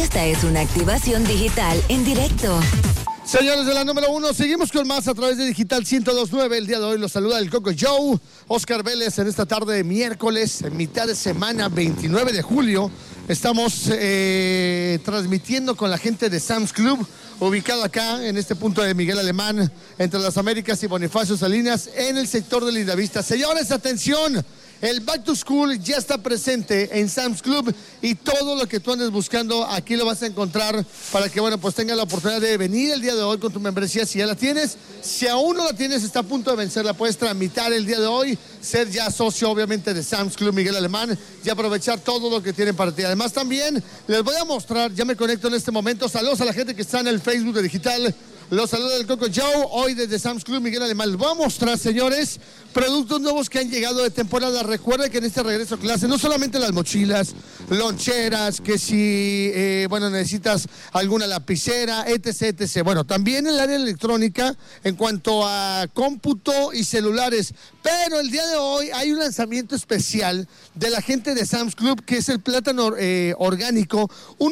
Esta es una activación digital en directo. Señores de la número 1, seguimos con más a través de Digital 102.9. El día de hoy los saluda el Coco Joe, Oscar Vélez, en esta tarde de miércoles, en mitad de semana, 29 de julio. Estamos transmitiendo con la gente de Sam's Club, ubicado acá en este punto de Miguel Alemán, entre las Américas y Bonifacio Salinas, en el sector de Lindavista. Señores, atención. El Back to School ya está presente en Sam's Club y todo lo que tú andes buscando aquí lo vas a encontrar para que, bueno, pues tengas la oportunidad de venir el día de hoy con tu membresía si ya la tienes. Si aún no la tienes, está a punto de vencerla, puedes tramitar el día de hoy, ser ya socio obviamente de Sam's Club Miguel Alemán y aprovechar todo lo que tienen para ti. Además también les voy a mostrar, ya me conecto en este momento, saludos a la gente que está en el Facebook de Digital. Los saludos del Coco Joe, hoy desde Sam's Club Miguel Alemán. Les voy a mostrar, señores, productos nuevos que han llegado de temporada. Recuerden que en este regreso a clase, no solamente las mochilas, loncheras, que si, necesitas alguna lapicera, etc, etc. Bueno, también en el área electrónica, en cuanto a cómputo y celulares. Pero el día de hoy hay un lanzamiento especial de la gente de Sam's Club, que es el plátano orgánico,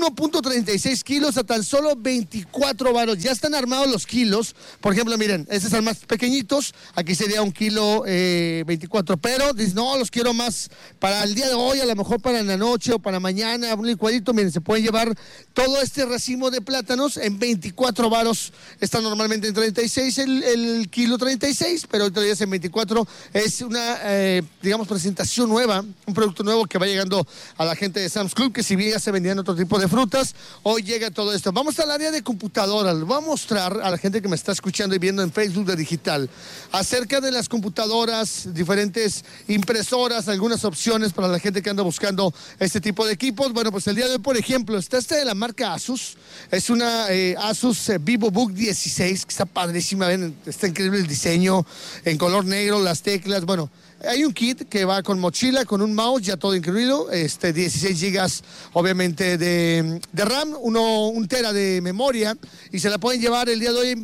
1.36 kilos a tan solo 24 varos. Ya están armados los kilos. Por ejemplo, miren, estos son más pequeñitos. Aquí sería 1 kilo 24, pero dices, no, los quiero más para el día de hoy, a lo mejor para la noche o para mañana, un licuadito. Miren, se pueden llevar todo este racimo de plátanos en 24 varos. Está normalmente en 36 el kilo 36, pero ahorita ya es en 24. Es una, presentación nueva, un producto nuevo que va llegando a la gente de Sam's Club, que si bien ya se vendían otro tipo de frutas, hoy llega todo esto. Vamos al área de computadoras. Les voy a mostrar a la gente que me está escuchando y viendo en Facebook de Digital acerca de las computadoras, diferentes impresoras, algunas opciones para la gente que anda buscando este tipo de equipos. Bueno, pues el día de hoy, por ejemplo, está de la marca Asus. Es una Asus VivoBook 16, que está padrísima, ven, está increíble el diseño, en color negro, las teclas, bueno. Hay un kit que va con mochila, con un mouse, ya todo incluido, 16 gigas obviamente de RAM, 1 tera de memoria, y se la pueden llevar el día de hoy en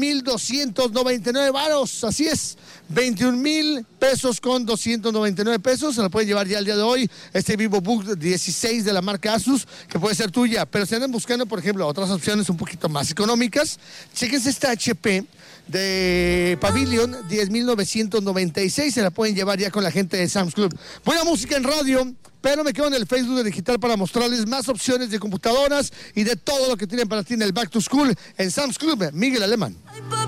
21,299 varos, así es, 21,000 pesos con 299 pesos, se la pueden llevar ya el día de hoy, este VivoBook 16 de la marca Asus, que puede ser tuya, pero si andan buscando, por ejemplo, otras opciones un poquito más económicas, chéquense esta HP de Pavilion 10,996, se la pueden llevar ya con la gente de Sam's Club. Buena música en radio, pero me quedo en el Facebook de Digital para mostrarles más opciones de computadoras y de todo lo que tienen para ti en el Back to School en Sam's Club Miguel Alemán.